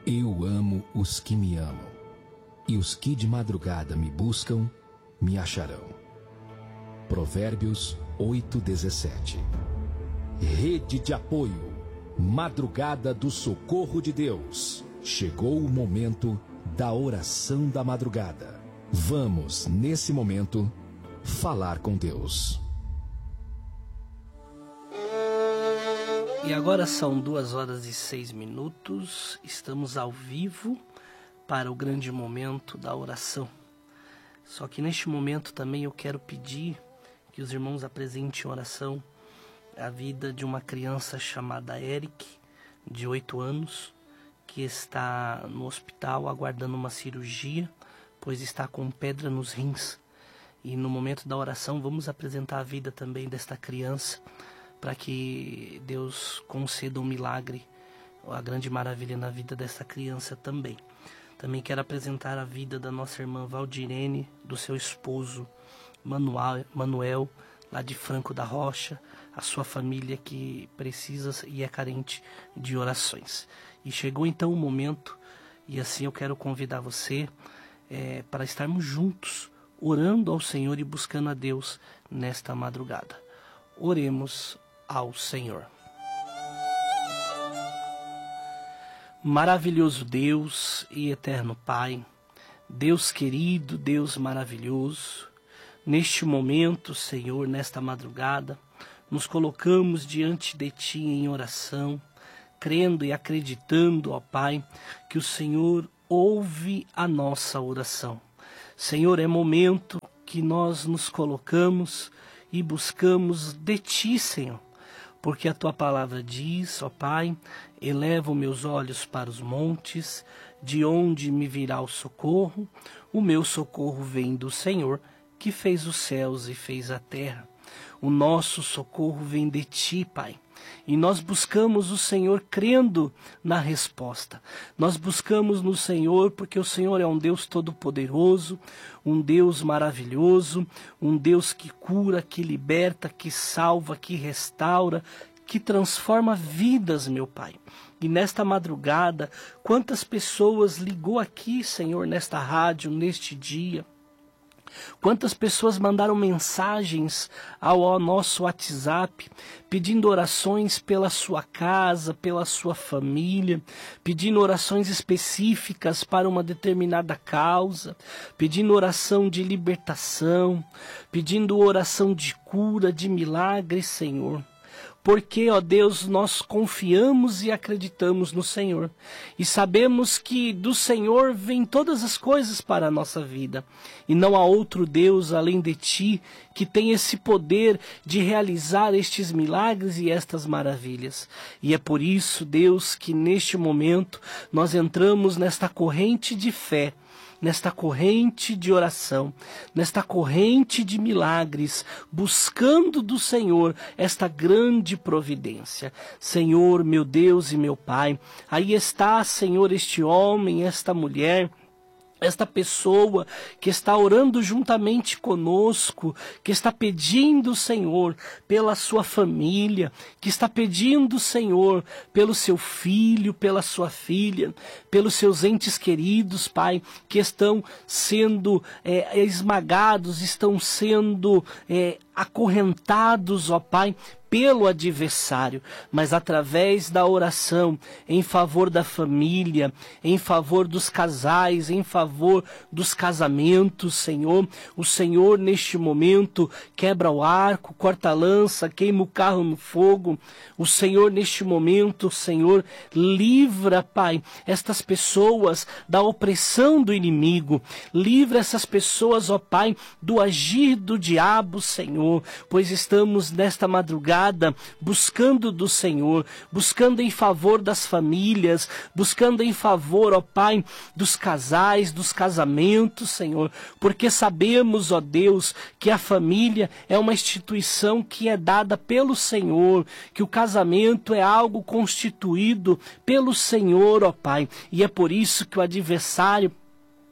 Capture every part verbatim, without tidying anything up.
Eu amo os que me amam, e os que de madrugada me buscam, me acharão. Provérbios oito, dezessete. Rede de apoio, madrugada do socorro de Deus. Chegou o momento da oração da madrugada. Vamos, nesse momento, falar com Deus. E agora são duas horas e seis minutos, estamos ao vivo para o grande momento da oração. Só que neste momento também eu quero pedir que os irmãos apresentem em oração a vida de uma criança chamada Eric, de oito anos, que está no hospital aguardando uma cirurgia, pois está com pedra nos rins. E no momento da oração vamos apresentar a vida também desta criança, para que Deus conceda um milagre, a grande maravilha na vida dessa criança também. Também quero apresentar a vida da nossa irmã Valdirene, do seu esposo Manuel, Manuel, lá de Franco da Rocha, a sua família que precisa e é carente de orações. E chegou então o momento, e assim eu quero convidar você é, para estarmos juntos, orando ao Senhor e buscando a Deus nesta madrugada. Oremos ao Senhor. Maravilhoso Deus e eterno Pai, Deus querido, Deus maravilhoso, neste momento, Senhor, nesta madrugada, nos colocamos diante de Ti em oração, crendo e acreditando, ó Pai, que o Senhor ouve a nossa oração. Senhor, é momento que nós nos colocamos e buscamos de Ti, Senhor, porque a Tua palavra diz, ó Pai, elevo meus olhos para os montes, de onde me virá o socorro? O meu socorro vem do Senhor, que fez os céus e fez a terra. O nosso socorro vem de Ti, Pai. E nós buscamos o Senhor crendo na resposta. Nós buscamos no Senhor porque o Senhor é um Deus todo-poderoso, um Deus maravilhoso, um Deus que cura, que liberta, que salva, que restaura, que transforma vidas, meu Pai. E nesta madrugada, quantas pessoas ligou aqui, Senhor, nesta rádio, neste dia? Quantas pessoas mandaram mensagens ao, ao nosso WhatsApp, pedindo orações pela sua casa, pela sua família, pedindo orações específicas para uma determinada causa, pedindo oração de libertação, pedindo oração de cura, de milagre, Senhor. Porque, ó Deus, nós confiamos e acreditamos no Senhor. E sabemos que do Senhor vêm todas as coisas para a nossa vida. E não há outro Deus além de Ti que tem esse poder de realizar estes milagres e estas maravilhas. E é por isso, Deus, que neste momento nós entramos nesta corrente de fé, nesta corrente de oração, nesta corrente de milagres, buscando do Senhor esta grande providência. Senhor, meu Deus e meu Pai, aí está, Senhor, este homem, esta mulher, esta pessoa que está orando juntamente conosco, que está pedindo, Senhor, pela sua família, que está pedindo, Senhor, pelo seu filho, pela sua filha, pelos seus entes queridos, Pai, que estão sendo é, esmagados, estão sendo é, acorrentados, ó Pai, pelo adversário, mas através da oração em favor da família, em favor dos casais, em favor dos casamentos, Senhor. O Senhor neste momento quebra o arco, corta a lança, queima o carro no fogo. O Senhor neste momento, Senhor, livra, Pai, estas pessoas da opressão do inimigo. Livra essas pessoas, ó Pai, do agir do diabo, Senhor, pois estamos nesta madrugada buscando do Senhor, buscando em favor das famílias, buscando em favor, ó Pai, dos casais, dos casamentos, Senhor, porque sabemos, ó Deus, que a família é uma instituição que é dada pelo Senhor, que o casamento é algo constituído pelo Senhor, ó Pai, e é por isso que o adversário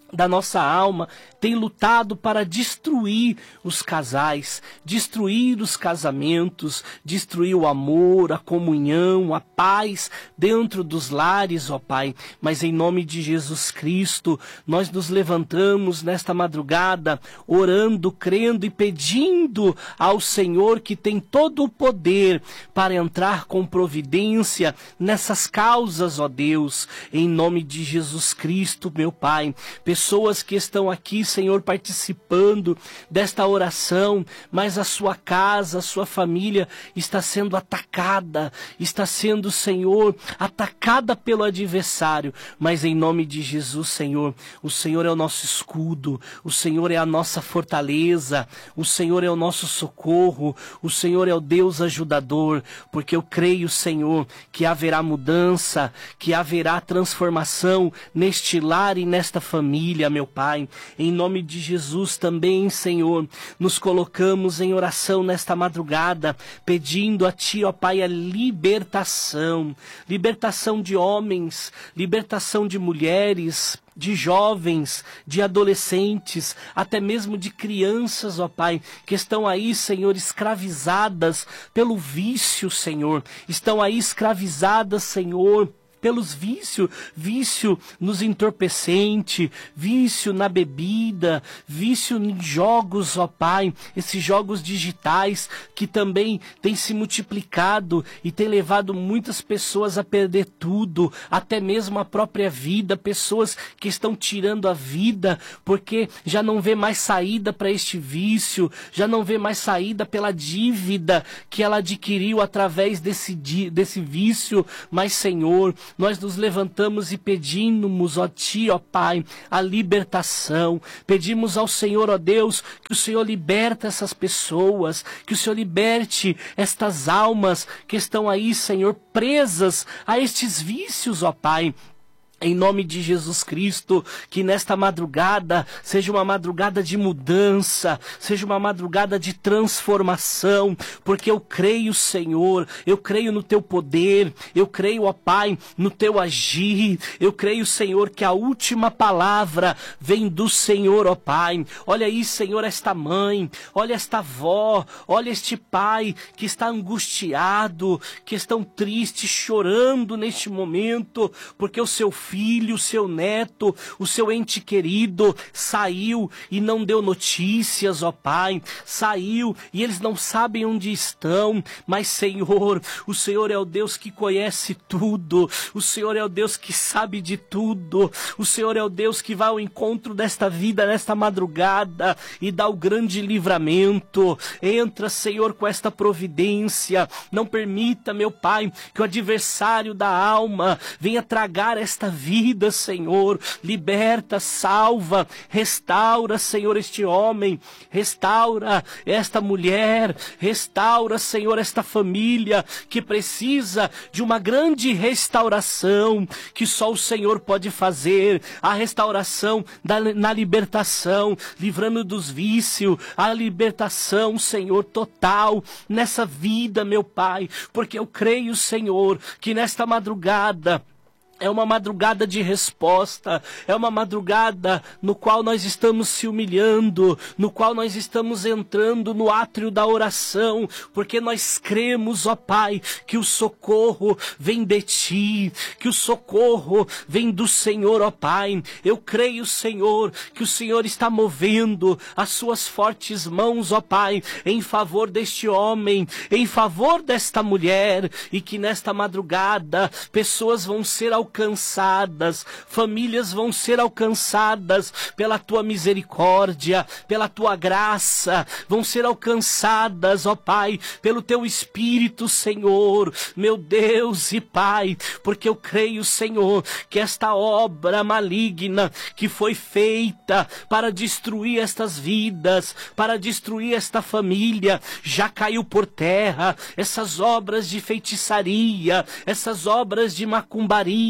da nossa alma tem lutado para destruir os casais, destruir os casamentos, destruir o amor, a comunhão, a paz dentro dos lares, ó Pai. Mas em nome de Jesus Cristo, nós nos levantamos nesta madrugada, orando, crendo e pedindo ao Senhor, que tem todo o poder para entrar com providência nessas causas, ó Deus, em nome de Jesus Cristo, meu Pai. Pessoas que estão aqui, Senhor, participando desta oração, mas a sua casa, a sua família está sendo atacada, está sendo, Senhor, atacada pelo adversário, mas em nome de Jesus, Senhor, o Senhor é o nosso escudo, o Senhor é a nossa fortaleza, o Senhor é o nosso socorro, o Senhor é o Deus ajudador, porque eu creio, Senhor, que haverá mudança, que haverá transformação neste lar e nesta família, meu Pai. Em nome de Jesus também, Senhor, nos colocamos em oração nesta madrugada, pedindo a Ti, ó Pai, a libertação, libertação de homens, libertação de mulheres, de jovens, de adolescentes, até mesmo de crianças, ó Pai, que estão aí, Senhor, escravizadas pelo vício, Senhor, estão aí escravizadas, Senhor, pelos vícios, vício nos entorpecentes, vício na bebida, vício em jogos, ó Pai, esses jogos digitais que também têm se multiplicado e têm levado muitas pessoas a perder tudo, até mesmo a própria vida, pessoas que estão tirando a vida porque já não vê mais saída para este vício, já não vê mais saída pela dívida que ela adquiriu através desse, desse vício, mas, Senhor, nós nos levantamos e pedimos, ó Ti, ó Pai, a libertação. Pedimos ao Senhor, ó Deus, que o Senhor liberta essas pessoas, que o Senhor liberte estas almas que estão aí, Senhor, presas a estes vícios, ó Pai. Em nome de Jesus Cristo, que nesta madrugada seja uma madrugada de mudança, seja uma madrugada de transformação, porque eu creio, Senhor, eu creio no Teu poder, eu creio, ó Pai, no Teu agir, eu creio, Senhor, que a última palavra vem do Senhor, ó Pai. Olha aí, Senhor, esta mãe, olha esta avó, olha este pai que está angustiado, que estão tristes, chorando neste momento, porque o seu filho, o seu neto, o seu ente querido saiu e não deu notícias, ó Pai, saiu e eles não sabem onde estão, mas, Senhor, o Senhor é o Deus que conhece tudo, o Senhor é o Deus que sabe de tudo, o Senhor é o Deus que vai ao encontro desta vida, nesta madrugada, e dá o grande livramento. Entra, Senhor, com esta providência, não permita, meu Pai, que o adversário da alma venha tragar esta vida, Senhor. Liberta, salva, restaura, Senhor, este homem, restaura esta mulher, restaura, Senhor, esta família que precisa de uma grande restauração que só o Senhor pode fazer, a restauração da, na libertação, livrando dos vícios, a libertação, Senhor, total nessa vida, meu Pai, porque eu creio, Senhor, que nesta madrugada é uma madrugada de resposta, é uma madrugada no qual nós estamos se humilhando, no qual nós estamos entrando no átrio da oração, porque nós cremos, ó Pai, que o socorro vem de Ti, que o socorro vem do Senhor, ó Pai. Eu creio, Senhor, que o Senhor está movendo as Suas fortes mãos, ó Pai, em favor deste homem, em favor desta mulher, e que nesta madrugada pessoas vão ser alcançadas, alcançadas, famílias vão ser alcançadas pela Tua misericórdia, pela Tua graça, vão ser alcançadas, ó Pai, pelo Teu Espírito, Senhor, meu Deus e Pai, porque eu creio, Senhor, que esta obra maligna que foi feita para destruir estas vidas, para destruir esta família, já caiu por terra. Essas obras de feitiçaria, essas obras de macumbaria,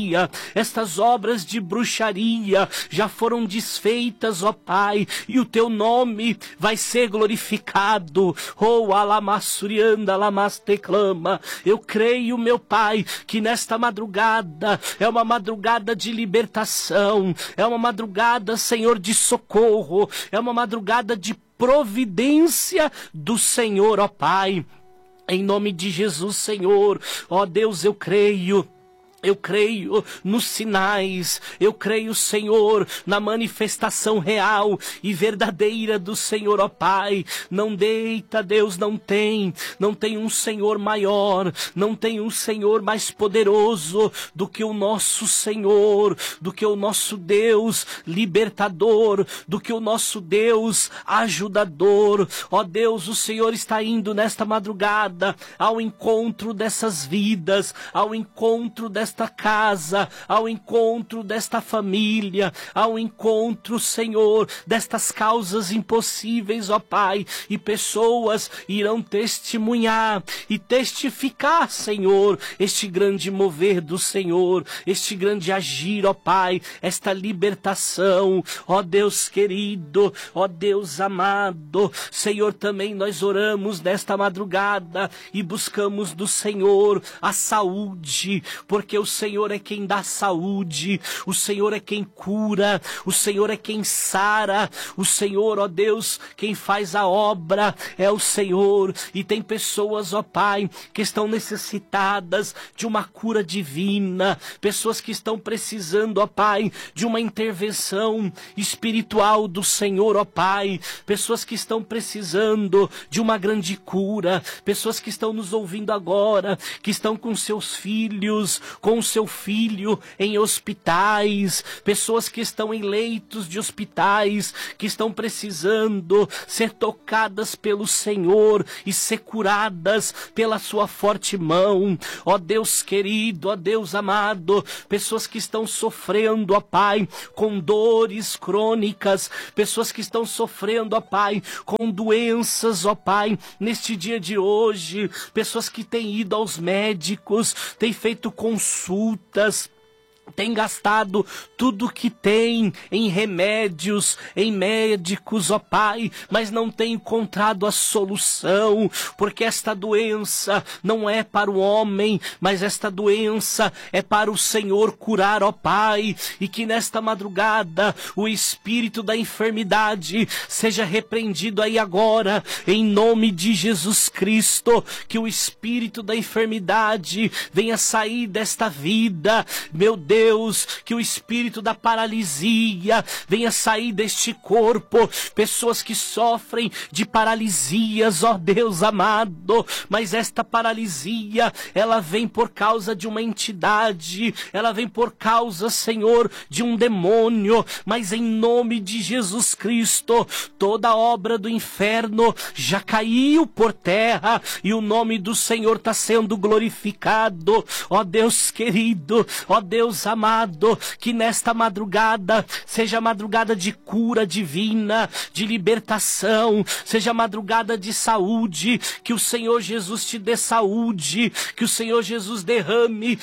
hechiceria, estas obras de bruxaria já foram desfeitas, ó Pai, e o teu nome vai ser glorificado. Oh, alamassurianda, alamasteclama. Eu creio, meu Pai, que nesta madrugada é uma madrugada de libertação, é uma madrugada, Senhor, de socorro, é uma madrugada de providência do Senhor, ó Pai. Em nome de Jesus, Senhor, ó Deus, eu creio. Eu creio nos sinais, eu creio, Senhor, na manifestação real e verdadeira do Senhor, ó Pai. Não deita, Deus, não tem, não tem um Senhor maior, não tem um Senhor mais poderoso do que o nosso Senhor, do que o nosso Deus libertador, do que o nosso Deus ajudador. Ó Deus, o Senhor está indo nesta madrugada ao encontro dessas vidas, ao encontro desta Esta casa, ao encontro desta família, ao encontro, Senhor, destas causas impossíveis, ó Pai, e pessoas irão testemunhar e testificar, Senhor, este grande mover do Senhor, este grande agir, ó Pai, esta libertação, ó Deus querido, ó Deus amado. Senhor, também nós oramos nesta madrugada e buscamos do Senhor a saúde, porque o Senhor é quem dá saúde, o Senhor é quem cura, o Senhor é quem sara, o Senhor, ó Deus, quem faz a obra é o Senhor. E tem pessoas, ó Pai, que estão necessitadas de uma cura divina, pessoas que estão precisando, ó Pai, de uma intervenção espiritual do Senhor, ó Pai, pessoas que estão precisando de uma grande cura, pessoas que estão nos ouvindo agora, que estão com seus filhos, com o seu filho em hospitais, pessoas que estão em leitos de hospitais, que estão precisando ser tocadas pelo Senhor e ser curadas pela sua forte mão. Ó Deus querido, ó Deus amado, pessoas que estão sofrendo, ó Pai, com dores crônicas, pessoas que estão sofrendo, ó Pai, com doenças, ó Pai, neste dia de hoje, pessoas que têm ido aos médicos, têm feito consultas, tem gastado tudo que tem em remédios, em médicos, ó Pai, mas não tem encontrado a solução, porque esta doença não é para o homem, mas esta doença é para o Senhor curar, ó Pai, e que nesta madrugada o espírito da enfermidade seja repreendido aí agora, em nome de Jesus Cristo, que o espírito da enfermidade venha sair desta vida, meu Deus, Deus, que o espírito da paralisia venha sair deste corpo, pessoas que sofrem de paralisias, ó Deus amado, mas esta paralisia, ela vem por causa de uma entidade, ela vem por causa, Senhor, de um demônio, mas em nome de Jesus Cristo, toda obra do inferno já caiu por terra e o nome do Senhor está sendo glorificado, ó Deus querido, ó Deus amado, que nesta madrugada seja madrugada de cura divina, de libertação, seja madrugada de saúde, que o Senhor Jesus te dê saúde, que o Senhor Jesus derrame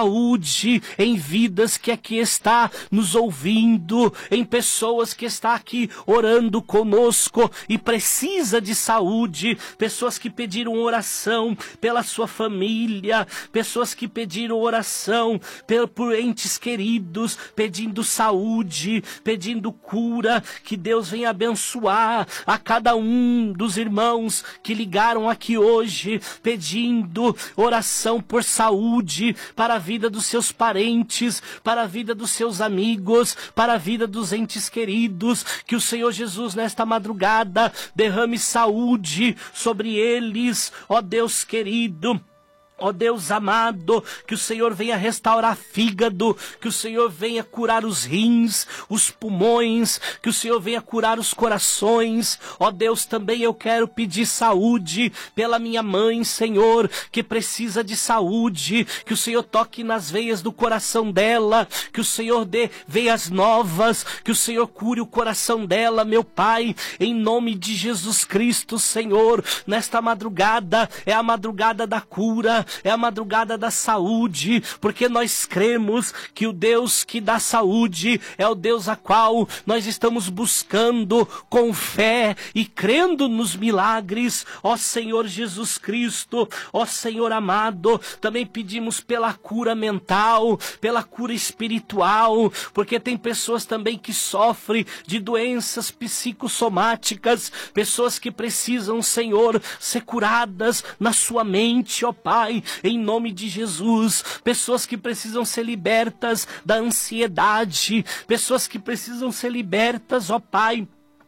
saúde em vidas que aqui está nos ouvindo, em pessoas que está aqui orando conosco e precisa de saúde, pessoas que pediram oração pela sua família, pessoas que pediram oração por entes queridos, pedindo saúde, pedindo cura, que Deus venha abençoar a cada um dos irmãos que ligaram aqui hoje, pedindo oração por saúde, para a vida dos seus parentes, para a vida dos seus amigos, para a vida dos entes queridos, que o Senhor Jesus nesta madrugada derrame saúde sobre eles, ó Deus querido. Ó Deus amado, que o Senhor venha restaurar fígado, que o Senhor venha curar os rins, os pulmões, que o Senhor venha curar os corações. Ó Deus, também eu quero pedir saúde pela minha mãe, Senhor, que precisa de saúde, que o Senhor toque nas veias do coração dela, que o Senhor dê veias novas, que o Senhor cure o coração dela, meu Pai, em nome de Jesus Cristo, Senhor. Nesta madrugada é a madrugada da cura, é a madrugada da saúde, porque nós cremos que o Deus que dá saúde é o Deus a qual nós estamos buscando com fé e crendo nos milagres, ó Senhor Jesus Cristo, ó Senhor amado. Também pedimos pela cura mental, pela cura espiritual, porque tem pessoas também que sofrem de doenças psicossomáticas, pessoas que precisam, Senhor, ser curadas na sua mente, ó Pai, em nome de Jesus, pessoas que precisam ser libertas da ansiedade, pessoas que precisam ser libertas, ó Pai,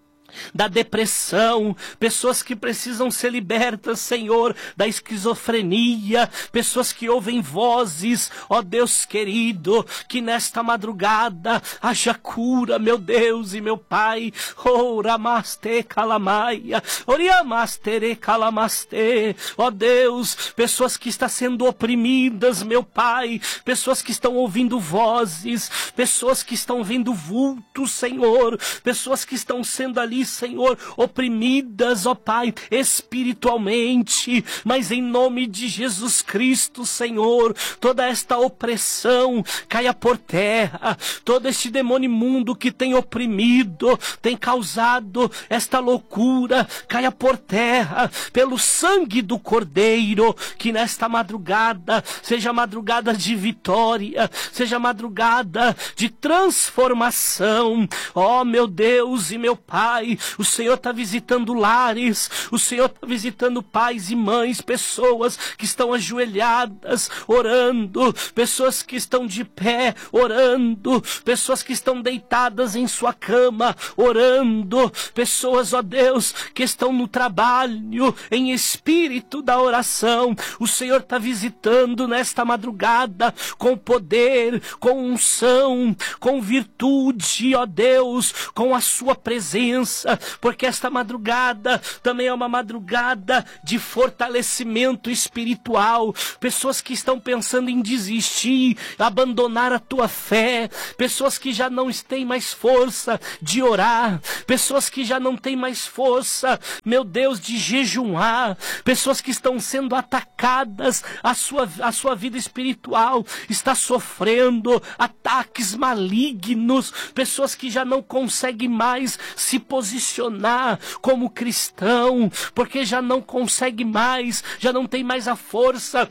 da depressão, pessoas que precisam ser libertas, Senhor, da esquizofrenia, pessoas que ouvem vozes, ó Deus querido, que nesta madrugada haja cura, meu Deus e meu Pai. Oh, Ramaste Kalamaia, Oriamastere Kalamaste, ó Deus, pessoas que estão sendo oprimidas, meu Pai, pessoas que estão ouvindo vozes, pessoas que estão vendo vultos, Senhor, pessoas que estão sendo ali, Senhor, oprimidas, ó Pai, espiritualmente, mas em nome de Jesus Cristo, Senhor, toda esta opressão caia por terra, todo este demônio imundo que tem oprimido, tem causado esta loucura, caia por terra, pelo sangue do Cordeiro, que nesta madrugada seja madrugada de vitória, seja madrugada de transformação, ó meu Deus e meu Pai. O Senhor está visitando lares, o Senhor está visitando pais e mães, pessoas que estão ajoelhadas, orando, pessoas que estão de pé, orando, pessoas que estão deitadas em sua cama, orando, pessoas, ó Deus, que estão no trabalho, em espírito da oração. O Senhor está visitando nesta madrugada, com poder, com unção, com virtude, ó Deus, com a sua presença, porque esta madrugada também é uma madrugada de fortalecimento espiritual. Pessoas que estão pensando em desistir, abandonar a tua fé, pessoas que já não têm mais força de orar, pessoas que já não têm mais força, meu Deus, de jejuar, pessoas que estão sendo atacadas, a sua, a sua vida espiritual está sofrendo ataques malignos, pessoas que já não conseguem mais se posicionar como cristão, porque já não consegue mais, já não tem mais a força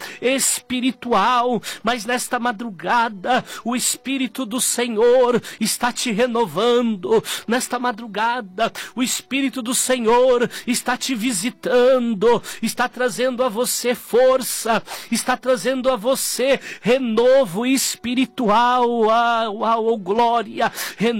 espiritual, mas nesta madrugada o Espírito do Senhor está te renovando, nesta madrugada o Espírito do Senhor está te visitando, está trazendo a você força, está trazendo a você renovo espiritual, uau, uau, glória,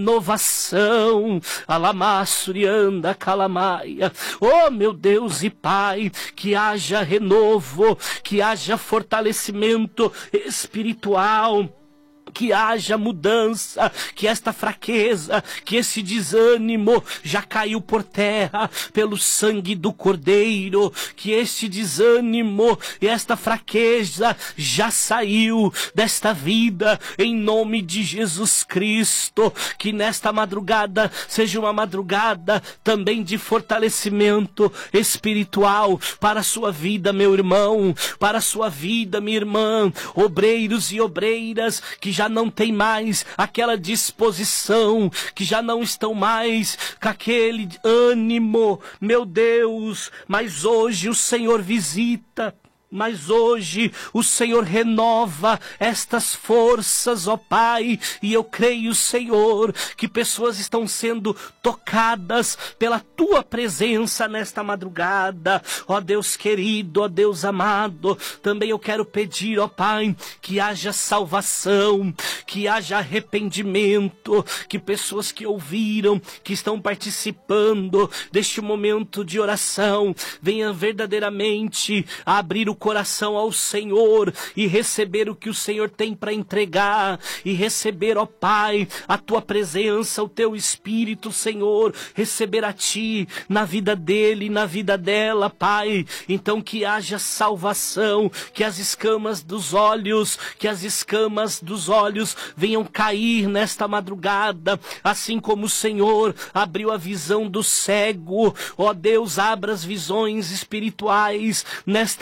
renovação, alamassurianda, calamaia. Oh meu Deus e Pai, que haja renovo, que haja fortalecimento espiritual, que haja mudança, que esta fraqueza, que esse desânimo já caiu por terra pelo sangue do Cordeiro, que este desânimo e esta fraqueza já saiu desta vida em nome de Jesus Cristo. Que nesta madrugada seja uma madrugada também de fortalecimento espiritual para a sua vida, meu irmão, para a sua vida, minha irmã, obreiros e obreiras que já não tem mais aquela disposição, que já não estão mais com aquele ânimo, meu Deus, mas hoje o Senhor visita. Mas hoje o Senhor renova estas forças, ó Pai, e eu creio, Senhor, que pessoas estão sendo tocadas pela Tua presença nesta madrugada, ó Deus querido, ó Deus amado. Também eu quero pedir, ó Pai, que haja salvação, que haja arrependimento, que pessoas que ouviram, que estão participando deste momento de oração, venham verdadeiramente a abrir o coração ao Senhor e receber o que o Senhor tem para entregar, e receber, ó Pai, a Tua presença, o Teu Espírito, Senhor, receber a Ti na vida dele, na vida dela, Pai. Então que haja salvação, que as escamas dos olhos, que as escamas dos olhos venham cair nesta madrugada, assim como o Senhor abriu a visão do cego. Ó Deus, abra as visões espirituais nesta madrugada,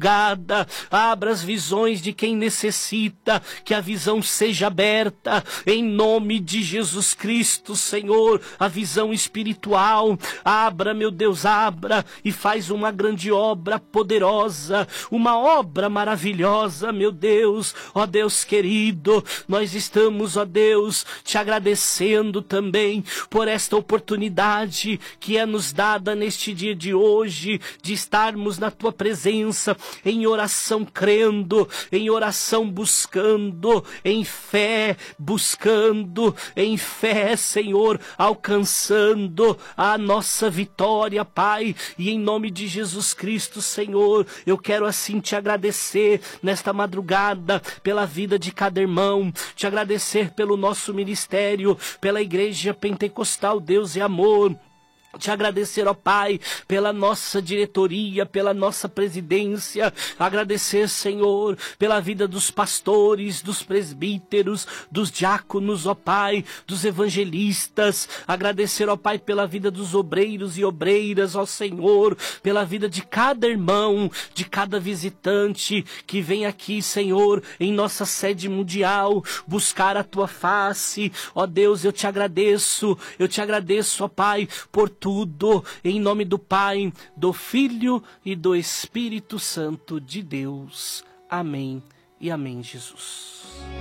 madrugada, abra as visões de quem necessita, que a visão seja aberta, em nome de Jesus Cristo, Senhor, a visão espiritual, abra, meu Deus, abra, e faz uma grande obra poderosa, uma obra maravilhosa, meu Deus, ó Deus querido, nós estamos, ó Deus, te agradecendo também por esta oportunidade que é nos dada neste dia de hoje, de estarmos na tua presença, em oração crendo, em oração buscando, em fé buscando, em fé, Senhor, alcançando a nossa vitória, Pai, e em nome de Jesus Cristo, Senhor, eu quero assim te agradecer nesta madrugada pela vida de cada irmão, te agradecer pelo nosso ministério, pela Igreja Pentecostal Deus e Amor, te agradecer, ó Pai, pela nossa diretoria, pela nossa presidência, agradecer, Senhor, pela vida dos pastores, dos presbíteros, dos diáconos, ó Pai, dos evangelistas, agradecer, ó Pai, pela vida dos obreiros e obreiras, ó Senhor, pela vida de cada irmão, de cada visitante que vem aqui, Senhor, em nossa sede mundial, buscar a tua face, ó Deus, eu te agradeço, eu te agradeço, ó Pai, por tudo, em nome do Pai, do Filho e do Espírito Santo de Deus. Amém e amém, Jesus.